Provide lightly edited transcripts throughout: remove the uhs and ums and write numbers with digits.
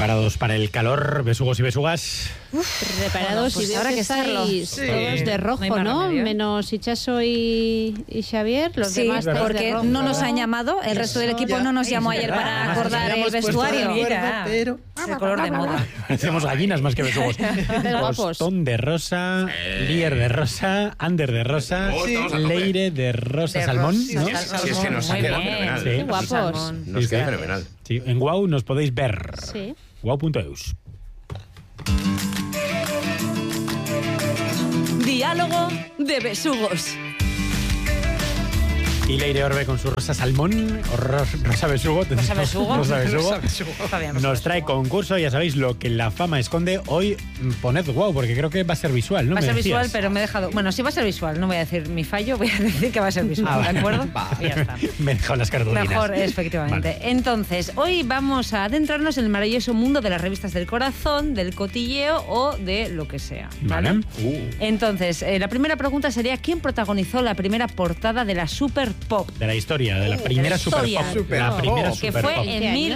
¿Preparados para el calor, besugos y besugas? Preparados, pues y habrá que estarlo. estáis todos de rojo, ¿no? Menos Ichazo y Xavier, los Sí, demás estáis de porque rojo. no nos han llamado, el resto del equipo no nos llamó ayer para acordar el vestuario. Mira, pero es el color de moda. Hacemos gallinas más que besugos. guapos. Postón de rosa, Lier de rosa, Ander de rosa, Leire de rosa De salmón, rosa, ¿no? salmón. Sí, es que nos Muy queda bien. fenomenal. Sí. Qué guapos. Salmón. Nos queda fenomenal. Sí, en Guau nos podéis ver. Sí. Guau.eus. Diálogo de besugos. Y Leire Orbe con su rosa salmón, o rosa besugo. ¿Rosa besugo? Rosa besugo. Está bien, rosa Nos trae besugo. concurso, ya sabéis, lo que la fama esconde. Hoy poned guau, porque creo que va a ser visual, ¿no? Va a Me ser decías. visual, pero me he dejado... Bueno, sí va a ser visual, no voy a decir mi fallo, voy a decir que va a ser visual, vale. ¿de acuerdo? Y ya está. Me he dejado las cartulinas. Mejor, efectivamente. Vale. Entonces, hoy vamos a adentrarnos en el maravilloso mundo de las revistas del corazón, del cotilleo o de lo que sea. ¿vale? Vale. Entonces, la primera pregunta sería ¿quién protagonizó la primera portada de la Super Pop? De la historia, de la primera de la historia. Super Pop. La primera Que Super fue Pop. en ¿Qué año?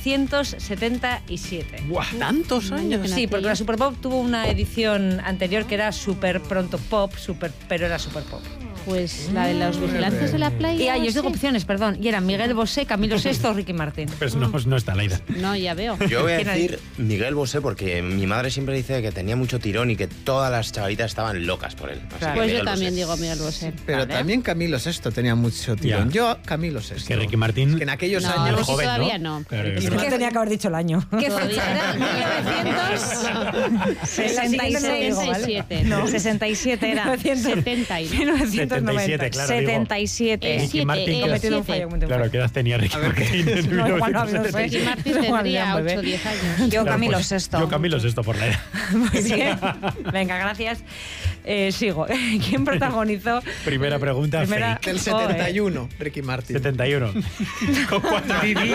1977. Buah. ¿tantos años? Sí, porque la Super Pop tuvo una edición anterior que era Super Pronto Pop, pero era Super Pop. Pues la de los vigilantes de la playa. Y ahí os digo sí. opciones, perdón. Y eran Miguel Bosé, Camilo VI o Ricky Martín. Pues no está Leida. No, ya veo. Yo voy a ¿Quién ha decir Miguel Bosé porque mi madre siempre dice que tenía mucho tirón y que todas las chavalitas estaban locas por él. Así Claro. que Pues yo Miguel también Bosé. digo Miguel Bosé. Pero Vale. también Camilo VI tenía mucho tirón. Ya. Yo, Camilo VI. Que Ricky Martín... Que en aquellos No, años... Ricky joven, todavía ¿no? no. Claro, Ricky es No verdad. tenía que haber dicho el año. ¿Qué Todavía fecha era? 1967. No, 67 era. 79. 1990. 77, claro. digo. 77. Ricky Martin, He claro. cometido un fallo. Claro, ¿qué edad tenía Ricky Martín en No, igual no, no sé. 1977? Ricky Martin Igual tendría ya, bebé. 8 o 10 años. Yo, Camilo pues, VI. Yo Camilo VI por la edad. Muy bien. Venga, gracias. Sigo. ¿Quién protagonizó? Primera pregunta, Primera- fake. Del 71, Ricky Martin. 71. Con 4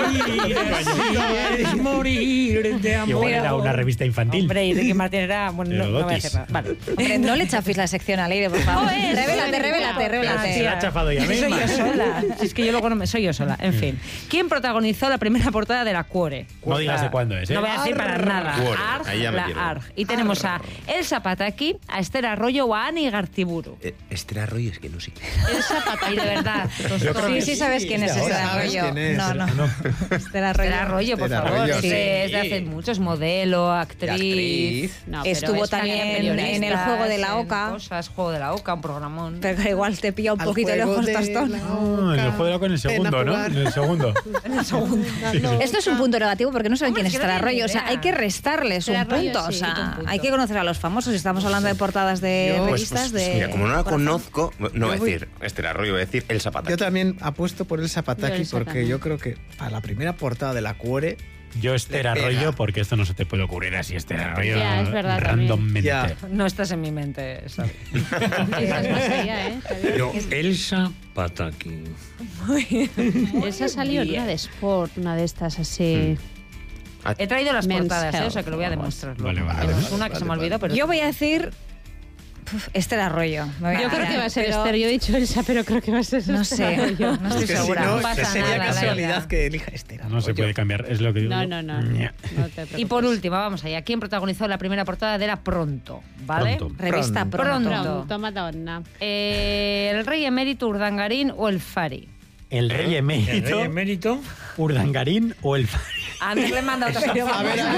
es morir de amor. Igual era una revista infantil. Hombre, y Ricky Martín era... Bueno, Pero no voy a Dotis. decir nada. Vale. Hombre, no le chaféis la sección a Leire, por favor. Revélate. Se la ha chafado ella Soy misma. yo sola. Si es que yo luego no me soy yo sola. En fin. ¿Quién protagonizó la primera portada de la Cuore? No digas de cuándo es, ¿eh? No voy a decir para nada. Cuore, ahí ya me La pierdo. Arg. Y tenemos a Elsa Pataki, a Esther Arroyo o a Ani Gartiburu. Esther Arroyo es que no sé. Elsa Pataki, de verdad. Sí, sabes quién es ese ahora sabes Arroyo. quién es. No. Esther Esther Arroyo, por Esther favor. Arroyo, Sí, sí. es de hace muchos. Modelo, actriz. No, pero Estuvo es también periodista. en el Juego de la en Oca. Cosas, Juego de la Oca, un programón. Pero que igual te pilla un Al poquito juego lejos, de Tostón. la No, en el juego de la con el Ven a segundo, ¿no? jugar. En el segundo. Esto es un punto negativo porque no saben Hombre, quién es es que no Esther tienen Arroyo. O sea, idea. hay que restarles Esther un Arroyo, punto. O sí, sea, un punto. hay que conocer a los famosos. Estamos hablando de portadas de revistas. de Mira, como no la corazón. conozco, no voy a decir Esther Arroyo, voy a decir Elsa Pataki. Yo también apuesto por el Yo Zapataki Elsa porque también. yo creo que para la primera portada de la Cuore Yo Esther Le pega. Arroyo, porque esto no se te puede ocurrir así, Esther Arroyo. Ya, es verdad, randommente. Ya. No estás en mi mente, ¿sabes? Esa es más allá, ¿eh? Pero Elsa Pataki. Esa salió en una de Sport, una de estas así. He traído las Men's portadas, Health. o sea que lo voy a demostrar. Vale, vale, Menos vale, una que se me olvidó, pero... Yo voy a decir Esther Arroyo. Me voy a Yo creo tirar, que va a ser pero Esther. Yo he dicho Elsa, pero creo que va a ser No Esther sé, Arroyo. no estoy es que si segura. no, No pasa sería nada, casualidad Laila. que elija Esther Arroyo. No se puede cambiar, es lo que digo. No. Ña. No te preocupes. Y por último, vamos allá. ¿Quién protagonizó la primera portada de la Pronto? ¿Vale? Pronto. Revista Pronto. Pronto, Madonna. ¿El rey emérito Urdangarín o el Fari? ¿El rey ¿El emérito, rey emérito? Urdangarín o el Fari? Ander le manda otra opción. A ver.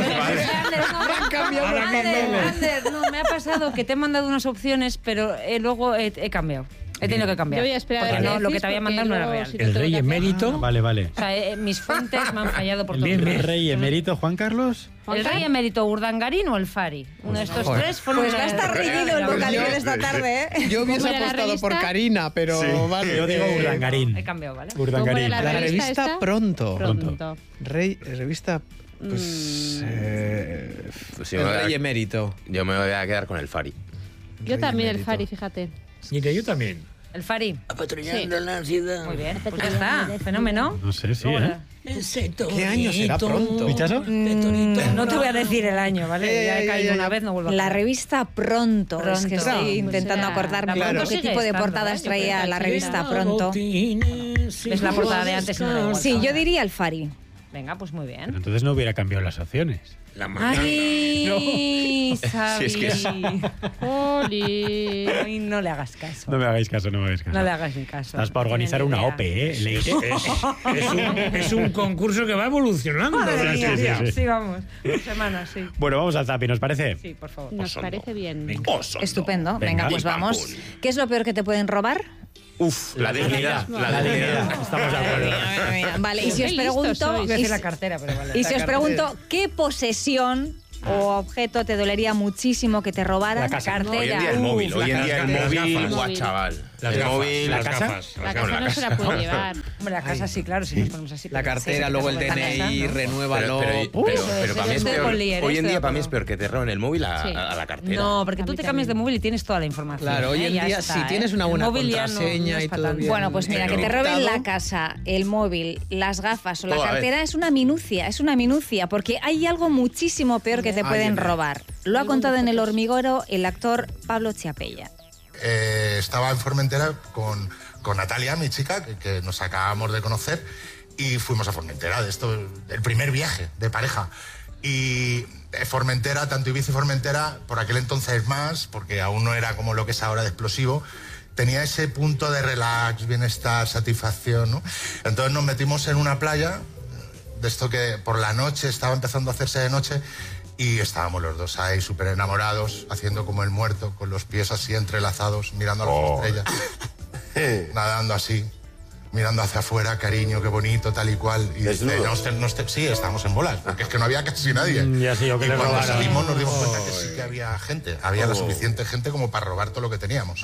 Ander, no, me ha pasado que te he mandado unas opciones, pero luego he cambiado. He tenido que cambiar. Yo voy a esperar Porque a ver no, qué lo que decís, te había porque mandado no era luego, real. si te ¿El tengo rey que hacer- emérito? Vale, vale. O sea, mis fuentes me han fallado por todo. ¿El rey emérito, Juan Carlos? ¿El rey emérito Urdangarín o el Fari? Uno de estos Joder. tres fueron... Pues va a estar reñido el vocabulario esta tarde, ¿eh? Yo hubiese ¿Cómo era la apostado por revista? Karina, pero vale. Yo digo Urdangarín. He cambiado, ¿vale? Urdangarín. ¿Cómo era La revista esta? Pronto. Pronto. Revista. Pues. Pues yo el me voy a- rey emérito. Yo me voy a quedar con el Fari. Yo Rey también el emérito. Fari, fíjate. Mira, yo también. El Fari. Patrullando la ciudad. Muy bien. Pues ya está. Fenómeno. No sé, sí, Luego ¿eh? Ese ¿Qué año será torito. Pronto? ¿Pichazo? No te voy a decir el año, ¿vale? Ya he caído una vez, no vuelvo a La caer. revista Pronto. Es que Pronto. estoy intentando Pues acordarme la Pronto qué sigue tipo de estando, portadas ¿eh? traía la revista Pronto. Es la portada de antes y no da igual. Sí, yo diría el Fari. Venga, pues muy bien. Pero entonces no hubiera cambiado las opciones. La mañana. ¡Ay, Xavi! Si es que Oli. Ay, no le hagas caso. No me hagáis caso, no me hagáis caso. No le hagas ni caso. Estás para organizar una OPE, ¿eh? Leire. Es un concurso que va evolucionando. Madre mía, sí, sí. sí, vamos. 2 semanas, sí. Bueno, vamos al zapi, ¿nos parece? Sí, por favor. Nos parece bien. Estupendo. Venga, Venga, pues pim, vamos. pam, pum. ¿Qué es lo peor que te pueden robar? Uf, la dignidad. La dignidad. Estamos de acuerdo. Vale, y si os Qué listos pregunto... sois. Voy a y decir la si- cartera, pero vale. Y si os pregunto, ¿qué posesión o objeto te dolería muchísimo que te robaran? La casa. Cartera. Hoy en día el móvil, hoy en día el las móvil, gafas. guau, chaval. Las El gafas, móvil, las casa? gafas. La las casa gafas. no se la puede llevar. Hombre, la casa sí, claro, si nos ponemos así. La pero cartera, sí, luego el la casa, DNI, ¿no? renúevalo. pero para mí es estoy peor. con Lier, Hoy en estoy de día para mí acuerdo. es peor que te roben el móvil a Sí. la cartera. No, porque A tú mí te cambias de también. móvil y tienes toda la información. Claro, hoy en Ya día, está, si tienes una El buena móvil ya no contraseña es y pa' todo tanto. bien. Bueno, pues mira, que te roben encriptado. la casa, el móvil, las gafas o la Todo a la cartera vez. es una minucia, porque hay algo muchísimo peor que te pueden robar. Lo ha contado en El Hormiguero el actor Pablo Chiapella. Estaba en Formentera con Natalia, mi chica, que nos acabamos de conocer, y fuimos a Formentera, el primer viaje de pareja. Y Formentera, tanto Ibiza y Formentera, por aquel entonces más, porque aún no era como lo que es ahora de explosivo, tenía ese punto de relax, bienestar, satisfacción, ¿no? Entonces nos metimos en una playa, de esto que por la noche estaba empezando a hacerse de noche, y estábamos los dos ahí súper enamorados, haciendo como el muerto, con los pies así entrelazados, mirando a las estrellas, nadando así, mirando hacia afuera, cariño, qué bonito, tal y cual. Y sí, estábamos en bolas, porque es que no había casi nadie. Ya sé yo que y le cuando robaron. salimos nos dimos cuenta que sí que había gente, había la suficiente gente como para robar todo lo que teníamos.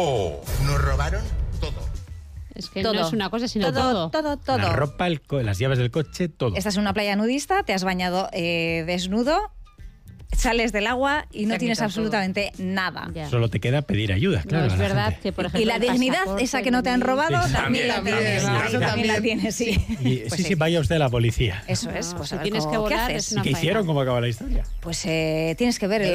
Nos robaron todo. Es que no es una cosa, sino todo. La ropa, las llaves del coche, todo. Estás en una playa nudista, te has bañado desnudo, sales del agua y no Te tienes quitan absolutamente nada. Ya. Solo te queda pedir ayuda, claro. No a es la verdad gente. que, por ejemplo, Y la el dignidad, pasaporte, esa que no te han robado, Sí, también la también, tienes. eso También la tienes, sí. Y, Pues sí, vaya usted a la policía. Eso es, No, pues si a ver tienes que ¿qué volar, haces? es ¿Y una qué faena. hicieron? ¿Cómo acaba la historia? Pues tienes que ver,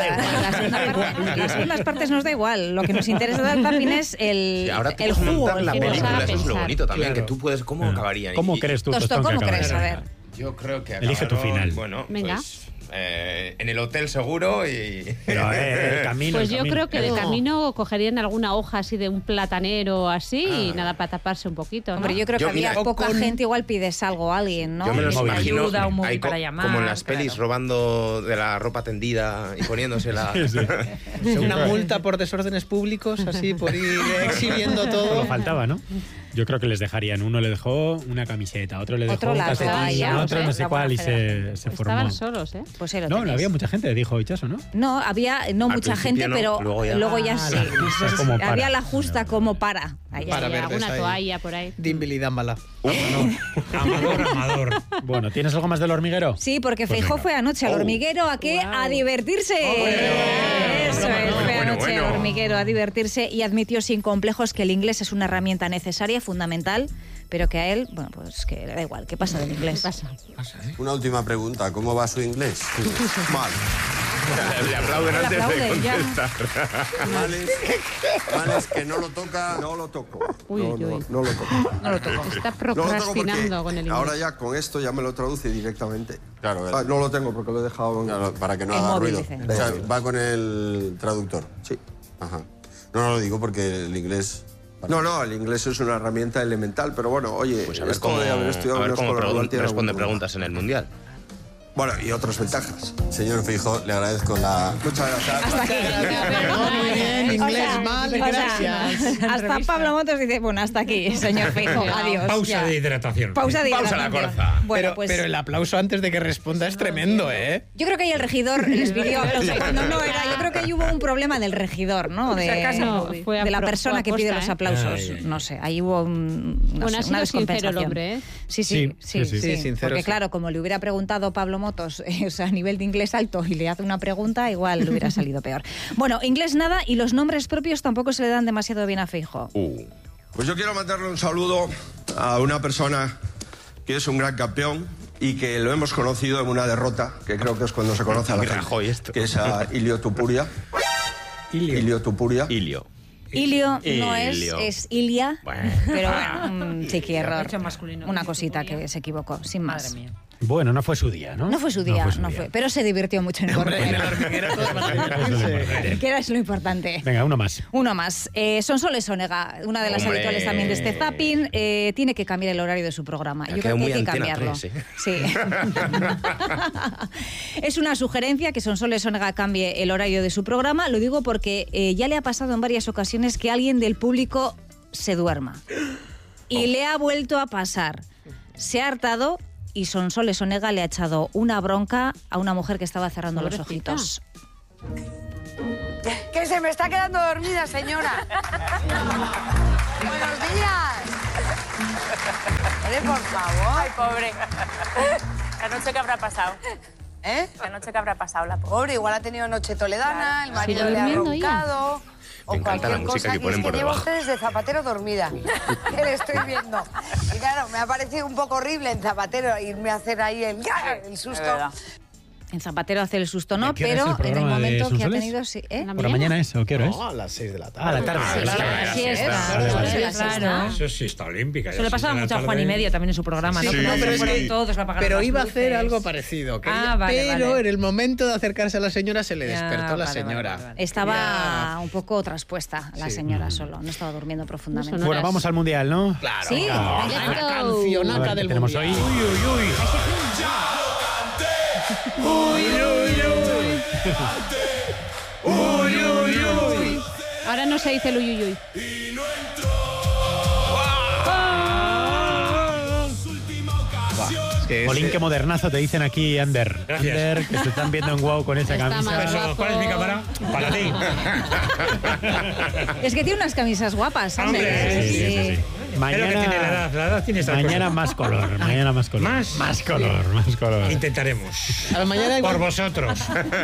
las segundas partes nos da igual. Lo que nos interesa del zapping es el Ahora tú el puedes jugo. montar la que nos película, haga eso es lo pensar. bonito también, Claro. que tú puedes, ¿cómo acabarían? ¿Cómo Y- crees tú, Tostón, Tostón, que ¿cómo crees? A acabará? ver. Yo creo que Elige tu acabaron, final. Bueno, Venga. pues, en el hotel seguro y... Pero, el camino. Pues el yo camino. creo que de No. camino cogerían alguna hoja así de un platanero así y nada para taparse un poquito, ¿no? Hombre, yo creo que Yo, había mira, poca con- gente, igual pides algo a alguien, ¿no? Yo me los móvil. imagino Ayuda, un móvil ahí para llamar, como en las pelis, claro. robando de la ropa tendida y poniéndosela. Una multa por desórdenes públicos, así, por ir exhibiendo Solo todo. faltaba, ¿no? Yo creo que les dejarían. Uno le dejó una camiseta, otro le dejó Otro un la calcetín, toalla, otro no sé la cuál y buena se formó. Estaban solos, ¿eh? Pues ahí lo No, no tenéis. había mucha gente, dijo Hichaso, ¿no? No, había no Al mucha principio gente, no, pero luego ya. sí. la justa como para. Había la justa como para. Ahí. Para Y verdes alguna ahí. toalla por ahí. Dimbili dámbala. Amador. Bueno, ¿tienes algo más del hormiguero? Sí, porque Pues Feijó venga. fue anoche al hormiguero, ¿a qué? A divertirse. Eso es, fue anoche al hormiguero a divertirse y admitió sin complejos que el inglés es una herramienta necesaria, fundamental, pero que a él, bueno, pues que le da igual, ¿qué pasa del inglés? Una última pregunta, ¿cómo va su inglés? Mal. Le aplauden Le antes de aplauden, ya. contestar. Mal es que no lo toca. No lo toco. Uy, uy, uy. No lo toco. No lo toco. Está procrastinando con el inglés. Ahora ya con esto ya me lo traduce directamente. Claro, No lo tengo porque lo he dejado en... claro, para que no El haga móvil, ruido. dice. O sea, va con el traductor. Sí. Ajá. No lo digo porque el inglés. No, el inglés es una herramienta elemental, pero bueno, oye, Pues a ver esto cómo, de haber estudiado en una escuela rural tiene responde algún preguntas en el Mundial. Bueno, y otras ventajas. Señor Fijo, le agradezco la. Muchas gracias. Hasta aquí. Muy bien, inglés mal, o sea, gracias. hasta Pablo Motos dice, bueno, hasta aquí, señor Feijó, adiós. Pausa ya. de hidratación. Pausa de Pausa la hidratación. corza. Bueno, pues Pero el aplauso antes de que responda es tremendo, ¿eh? yo creo que ahí el regidor les pidió aplauso cuando no era. Yo creo que ahí hubo un problema del regidor, ¿no? Si acaso De, fue a de la pro- persona fue a que pide posta, los ¿eh? aplausos. Ay, ay. No sé, ahí hubo no Bueno, sé, ha sido una sincero el descompensación. hombre, ¿eh? Sí. Sí, sincero, Porque sí. claro, como le hubiera preguntado Pablo Motos, o sea, a nivel de inglés alto y le hace una pregunta, igual le hubiera salido peor. Bueno, inglés nada y los nombres propios tampoco se le dan demasiado bien a Feijó. Pues yo quiero mandarle un saludo a una persona que es un gran campeón y que lo hemos conocido en una derrota, que creo que es cuando se conoce a la Y Rajoy gente, esto. que es a Ilio Tupuria. Ilio Tupuria. Ilio. Ilio no Ilio. es Ilia, Bueno. pero bueno, un chiqui error. Hecho masculino. Una cosita que se equivocó, sin más. Madre mía. Bueno, no fue su día, ¿no? No fue su día, no fue. Pero se divirtió mucho en el hormiguero. Que era lo importante. Venga, uno más. Uno más. Sonsoles Onega, una de las habituales también de este zapping, tiene que cambiar el horario de su programa. Yo creo que hay que cambiarlo. 3, sí. Es una sugerencia que Sonsoles Onega cambie el horario de su programa. Lo digo porque ya le ha pasado en varias ocasiones que alguien del público se duerma. Y le ha vuelto a pasar. Se ha hartado y Sonsoles Onega le ha echado una bronca a una mujer que estaba cerrando los ojitos. Que se me está quedando dormida, señora. Buenos días. Por favor. Ay, pobre. La noche que habrá pasado. ¿Eh? La noche que habrá pasado, la pobre. Igual ha tenido noche toledana, el marido le ha roncado. Me encanta la música que ponen por lleva debajo. ustedes de Zapatero dormida, que le estoy viendo. Y claro, me ha parecido un poco horrible en Zapatero irme a hacer ahí el susto. En Zapatero hace el susto, ¿no? Pero en el momento que ha tenido... ¿Por la mañana eso? ¿Qué hora es? No, a las 6 de la tarde. A la tarde. Eso sí está olímpica. Se le pasaba mucho a Juan y Medio también en su programa, ¿no? Sí. Pero iba a hacer algo parecido. Pero en el momento de acercarse a la señora se le despertó la señora. Estaba un poco traspuesta la señora solo. No estaba durmiendo profundamente. Bueno, vamos al Mundial, ¿no? Claro. Sí. La cancionata del tenemos Mundial. hoy. Uy. Ahora no se dice el uyuyuy. Jolín, qué modernazo te dicen aquí, Ander. Gracias. Ander, que se están viendo en Wow con esa Está camisa. más Eso, guapo. ¿cuál es mi cámara? Para ti. Es que tiene unas camisas guapas, Hombre, Ander. sí. Pero que tiene la edad tiene estas Mañana cosas. más color, mañana más color. Más color. Intentaremos. A la mañana Por vosotros.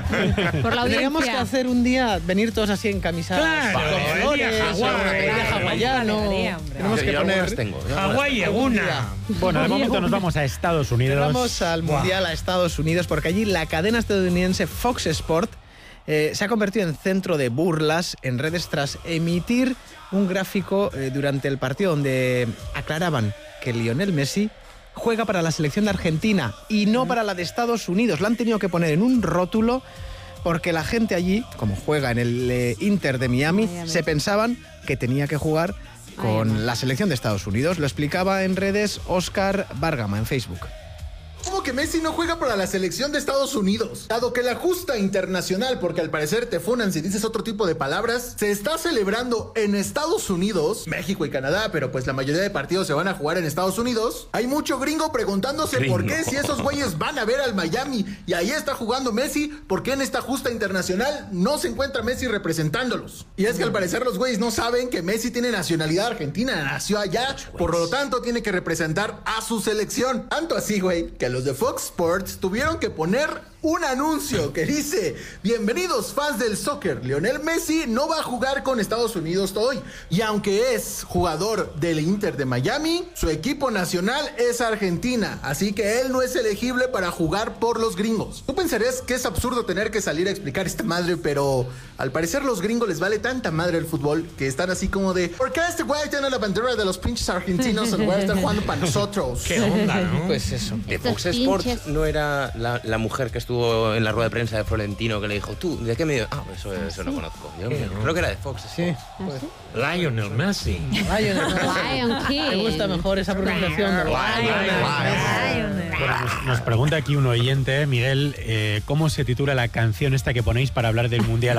Por la Tendríamos que audiencia. hacer un día, venir todos así en camisas Claro, con el flores, día Hawái. el día hawaiano. Tenemos que Yo algunas poner... tengo. Hawái, una. Bueno, de momento nos vamos a Estados Unidos. Vamos al Mundial a Estados Unidos porque allí la cadena estadounidense Fox Sport se ha convertido en centro de burlas en redes tras emitir un gráfico durante el partido donde aclaraban que Lionel Messi juega para la selección de Argentina y no para la de Estados Unidos. Lo han tenido que poner en un rótulo porque la gente allí, como juega en el Inter de Miami, se pensaban que tenía que jugar con la selección de Estados Unidos. Lo explicaba en redes Óscar Bárgama en Facebook. ¿Cómo que Messi no juega para la selección de Estados Unidos? Dado que la justa internacional, porque al parecer te funan si dices otro tipo de palabras, se está celebrando en Estados Unidos, México y Canadá, pero pues la mayoría de partidos se van a jugar en Estados Unidos. Hay mucho gringo preguntándose por qué si esos güeyes van a ver al Miami y ahí está jugando Messi, ¿por qué en esta justa internacional no se encuentra Messi representándolos? Y es que al parecer los güeyes no saben que Messi tiene nacionalidad argentina, nació allá, por lo tanto tiene que representar a su selección. Tanto así, güey, que los de Fox Sports tuvieron que poner un anuncio que dice: bienvenidos fans del soccer, Lionel Messi no va a jugar con Estados Unidos hoy, y aunque es jugador del Inter de Miami, su equipo nacional es Argentina, así que él no es elegible para jugar por los gringos. Tú pensarías que es absurdo tener que salir a explicar esta madre, pero al parecer los gringos les vale tanta madre el fútbol que están así como de: ¿por qué este güey tiene la bandera de los pinches argentinos? El güey está jugando para nosotros. ¿Qué onda, no? Pues eso. De Fox Sports no era la mujer que estuvo en la rueda de prensa de Florentino que le dijo: ¿tú de qué medio? Ah, pues eso no conozco. Yo creo que era de Fox. Sí. Lionel Messi. Lion King. Me gusta mejor esa pronunciación. Bueno, nos pregunta aquí un oyente, Miguel, ¿cómo se titula la canción esta que ponéis para hablar del Mundial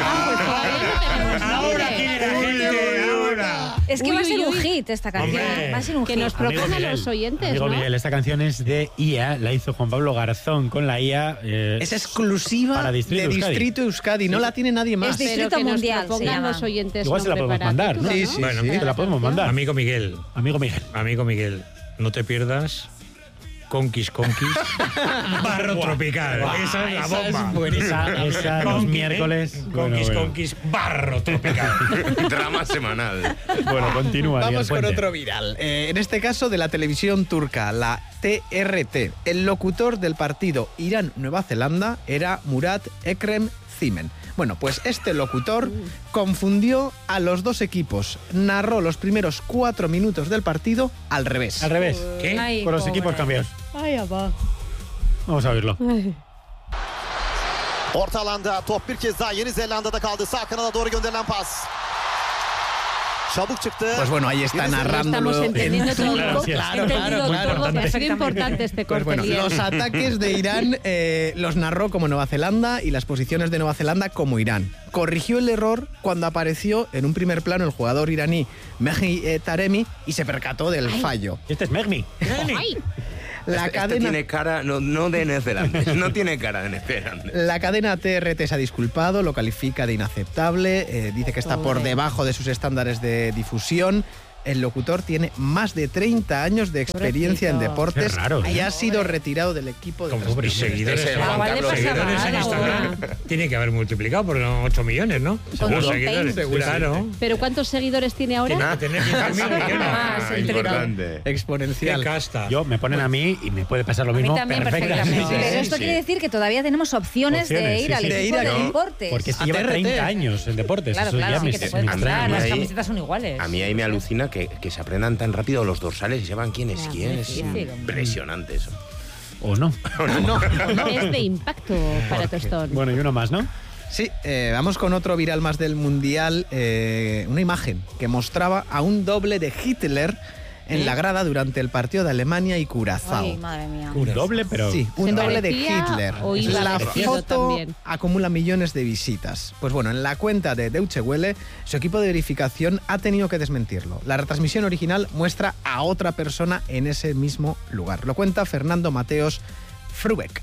ahora? Ahora tiene la gente, ahora. Es que va a ser un hit esta canción. Hombre. Va a ser un Que hit. nos propongan Miguel, los oyentes, amigo ¿no? Miguel, esta canción es de IA, la hizo Juan Pablo Garzón con la IA. Es exclusiva para Distrito de Euskadi. Distrito Euskadi, no la tiene nadie más. Es Pero Distrito que nos Mundial, se propongan llama. los oyentes. Igual se la nombre podemos para mandar, ¿no? título, Sí, sí, Bueno, sí. Te la podemos mandar. Amigo Miguel, Amigo Miguel. no te pierdas Conquis, Barro Tropical. Esa es la bomba. Esa los miércoles. Conquis, Barro Tropical. Drama semanal. Bueno, continúa. Vamos Díaz con Puente. otro viral. En este caso de la televisión turca, la TRT. El locutor del partido Irán-Nueva Zelanda era Murat Ekrem Zimen. Bueno, pues este locutor confundió a los dos equipos. Narró los primeros 4 minutos del partido al revés. Al revés. ¿Qué? Ay, Con los pobre. equipos cambiados. Ay, abá. Vamos a oírlo. Orta alanda top bir kez daha Yeni Zelanda'da kaldı. Sağ kanada doğru gönderilen pas. Pues bueno, ahí está narrándolo. Estamos entendiendo todo. Claro. Ha sido importante este corte. Pues bueno, los ataques de Irán los narró como Nueva Zelanda y las posiciones de Nueva Zelanda como Irán. Corrigió el error cuando apareció en un primer plano el jugador iraní Mehdi Taremi y se percató del fallo. Este es Mehdi. La cadena tiene cara no de neozelandés, no tiene cara de neozelandés. La cadena TRT se ha disculpado, lo califica de inaceptable, dice que está por debajo de sus estándares de difusión. El locutor tiene más de 30 años de experiencia en deportes y ha sido retirado del equipo de seguidores en Instagram tiene que haber multiplicado por 8 millones, ¿no? Los seguidores, claro. ¿Pero cuántos seguidores tiene ahora? Tiene que tener 15.000 millones. Importante. Exponencial. Qué casta. Yo me ponen a mí y me puede pasar lo mismo. También perfectamente. Pero esto quiere decir que todavía tenemos opciones de ir al equipo de deportes. Porque este lleva 30 años en deportes. Claro, Eso ya sí me que te puedes extraña. Las camisetas son iguales. A mí ahí me alucina que se aprendan tan rápido los dorsales y sepan quién es quién. Es impresionante eso. ¿O no? Es de impacto para Tostón. Bueno, y uno más, ¿no? Sí, vamos con otro viral más del Mundial. Una imagen que mostraba a un doble de Hitler en la grada durante el partido de Alemania y Curazao. Ay, madre mía. Un doble, pero... Sí, un doble de parecía Hitler. o iba La vestido foto también. acumula millones de visitas. Pues bueno, en la cuenta de Deutsche Welle, su equipo de verificación ha tenido que desmentirlo. La retransmisión original muestra a otra persona en ese mismo lugar. Lo cuenta Fernando Mateos Frubeck.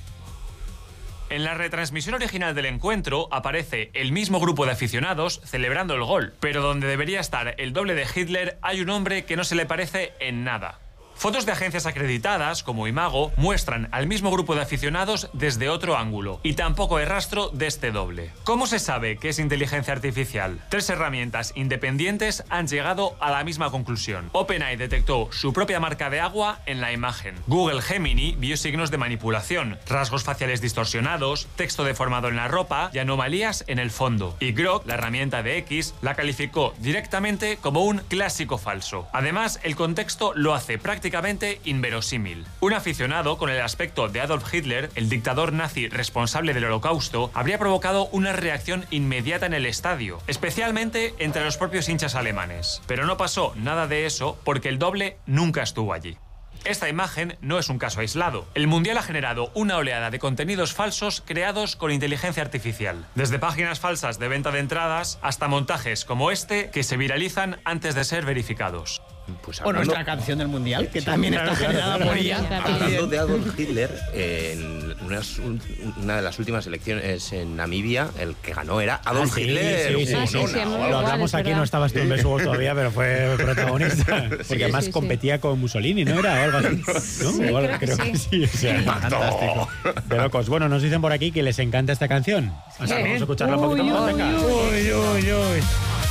En la retransmisión original del encuentro aparece el mismo grupo de aficionados celebrando el gol, pero donde debería estar el doble de Hitler hay un hombre que no se le parece en nada. Fotos de agencias acreditadas, como Imago, muestran al mismo grupo de aficionados desde otro ángulo, y tampoco hay rastro de este doble. ¿Cómo se sabe que es inteligencia artificial? 3 herramientas independientes han llegado a la misma conclusión. OpenAI detectó su propia marca de agua en la imagen. Google Gemini vio signos de manipulación, rasgos faciales distorsionados, texto deformado en la ropa y anomalías en el fondo. Y Grok, la herramienta de X, la calificó directamente como un clásico falso. Además, el contexto lo hace prácticamente inverosímil. Un aficionado con el aspecto de Adolf Hitler, el dictador nazi responsable del Holocausto, habría provocado una reacción inmediata en el estadio, especialmente entre los propios hinchas alemanes. Pero no pasó nada de eso porque el doble nunca estuvo allí. Esta imagen no es un caso aislado. El Mundial ha generado una oleada de contenidos falsos creados con inteligencia artificial. Desde páginas falsas de venta de entradas hasta montajes como este que se viralizan antes de ser verificados. Pues o nuestra canción del Mundial, que también está generada por ella. Hablando de Adolf Hitler, en una de las últimas elecciones en Namibia, el que ganó era Adolf Hitler. Lo hablamos aquí, no estabas tú en Besugos todavía, pero fue protagonista. Porque además competía con Mussolini, ¿no era? O algo así. ¿No? Sí, creo que sí. O sea, fantástico. De locos. Bueno, nos dicen por aquí que les encanta esta canción. O sea, vamos a escucharla un poquito más. Venga. Uy.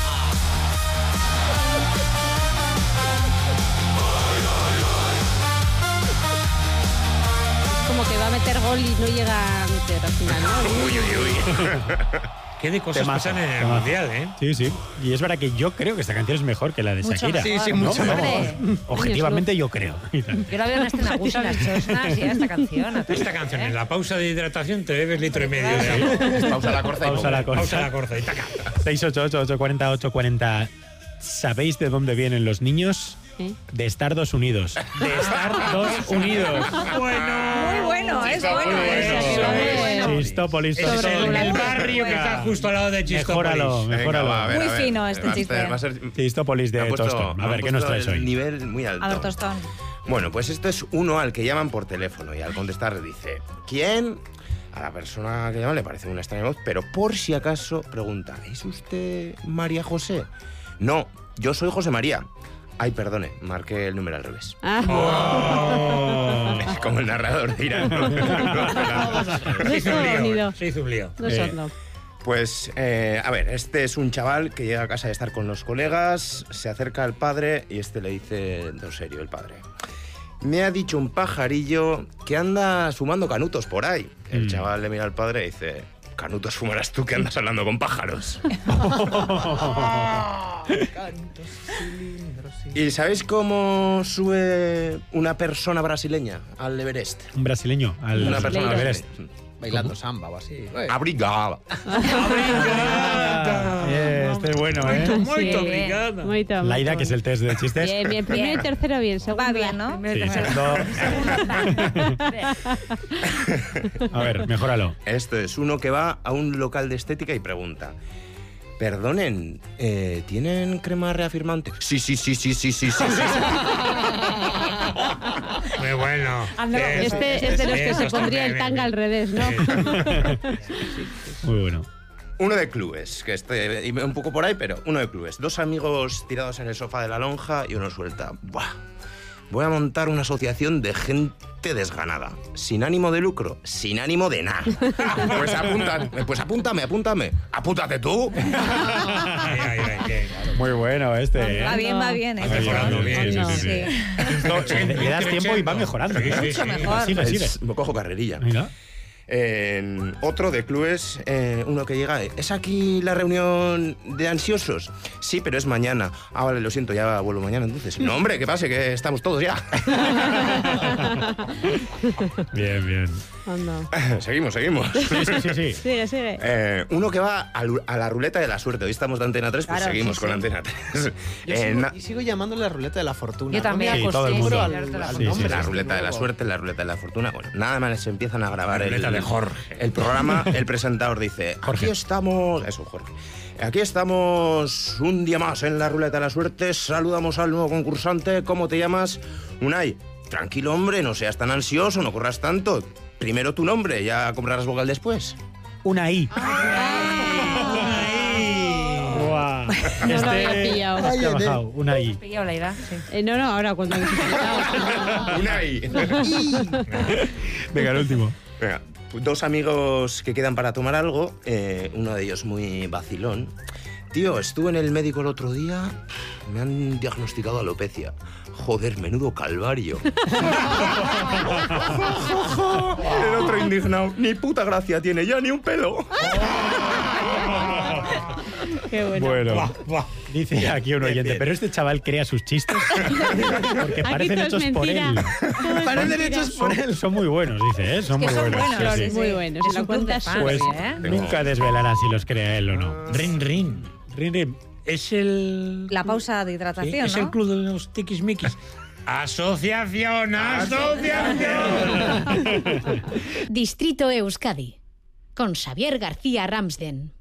Como que va a meter gol y no llega a meter al final, ¿no? Uy. Qué de cosas pasan en el Mundial, ¿eh? Sí, sí. Y es verdad que yo creo que esta canción es mejor que la de Shakira. Sí, mucho mejor. Objetivamente yo creo. Yo la veo en escena gusta, las chosnas y esta canción. Esta canción, en la pausa de hidratación te bebes 1,5 litros de agua. Pausa la corza. Pausa la corza y taca. 688-840-840. ¿Sabéis de dónde vienen los niños? De estar dos unidos. De estar dos unidos. Muy bueno, es bueno. Chistópolis. Es el barrio que está justo al lado de Chistópolis. Mejóralo. Muy fino este chiste. Chistópolis de Tostón. A ver, ¿qué nos traes hoy? Nivel muy alto. A ver, Tostón. Bueno, pues esto es uno al que llaman por teléfono y al contestar dice, ¿quién? A la persona que llama le parece una extraña voz, pero por si acaso pregunta, ¿es usted María José? No, yo soy José María. Ay, perdone, marqué el número al revés. Es como el narrador de Irán. Se hizo un lío. Pues, a ver, este es un chaval que llega a casa de estar con los colegas, se acerca al padre y este le dice, en serio, el padre, me ha dicho un pajarillo que anda sumando canutos por ahí. El chaval le mira al padre y dice, canutos fumarás tú que andas hablando con pájaros. ¿Y sabéis cómo sube una persona brasileña al Everest? ¿Un brasileño? Una persona al Everest. Bailando samba o así. Abrigada. Este es bueno, ¿eh? Muy obrigada. Laida, que es el test de chistes. Bien, primero y tercero bien, segundo. Va bien, ¿no? Sí, segundo. A ver, mejóralo. Esto es uno que va a un local de estética y pregunta: perdonen, ¿tienen crema reafirmante? Sí. Muy bueno. Este es de los que se pondría el tanga al revés, ¿no? Muy bueno. Uno de clubes, que un poco por ahí, pero uno de clubes. Dos amigos tirados en el sofá de la lonja y uno suelta: ¡buah! Voy a montar una asociación de gente desganada. Sin ánimo de lucro, sin ánimo de nada. Pues apúntame. Apúntate tú. Muy bueno este. Va bien. Va mejorando bien. Sí. Le das tiempo y va mejorando. Mucho mejor. Sigue. Me cojo carrerilla. Mira. Otro de clubes, uno que llega: ¿es aquí la reunión de ansiosos? Sí, pero es mañana. Ah, vale, lo siento, ya vuelvo mañana entonces. No, hombre, que pase, que estamos todos ya. Bien. Anda. Seguimos. Sí. Sigue. Uno que va a la ruleta de la suerte. Hoy estamos de Antena 3, pues Claro, seguimos sí, con sí. Antena 3. Y sigo llamándole la ruleta de la fortuna. Yo también. Sí, todo el mundo. La ruleta de la suerte, la ruleta de la fortuna. Bueno, nada más se empiezan a grabar de Jorge. el programa. El presentador dice: Jorge. Aquí estamos. Eso, Jorge. Aquí estamos un día más en la ruleta de la suerte. Saludamos al nuevo concursante. ¿Cómo te llamas? Unai. Tranquilo, hombre, no seas tan ansioso, no corras tanto. Primero tu nombre, ya comprarás vocal después. Una I. Guau. No lo había pillado. Este ha bajado. Una I. Pillado la edad, sí. No, ahora cuando lo he explicado. Unai. Venga, el último. Venga, dos amigos que quedan para tomar algo, uno de ellos muy vacilón. Tío, estuve en el médico el otro día, me han diagnosticado alopecia. Joder, menudo calvario. El otro indignado: ni puta gracia tiene ya, ni un pelo. Qué bueno. Bueno, dice aquí un oyente, pero este chaval crea sus chistes porque parecen hechos por él. Parecen hechos por él. Son muy buenos, dice, ¿eh? Son muy buenos. Sí. Muy buenos. Es Si lo un club de cuentas fans, Pues nunca desvelarán si los crea él o no. Rin. Es el... La pausa de ¿Sí? hidratación, Es ¿no? el club de los tiquismiquis. Asociación. Distrito Euskadi, con Xavier García Ramsden.